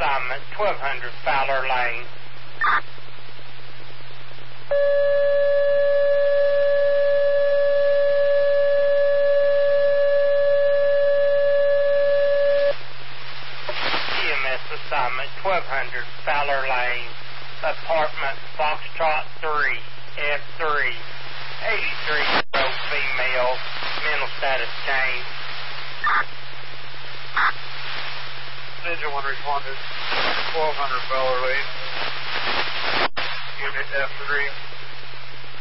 assignment, 1200 Fowler Lane. EMS assignment, 1200 Fowler Lane, apartment Foxtrot 3, F3, 83-year-old female, mental status changed. Ninja 1 responded, 1200 Fowler Lane, Unit F3.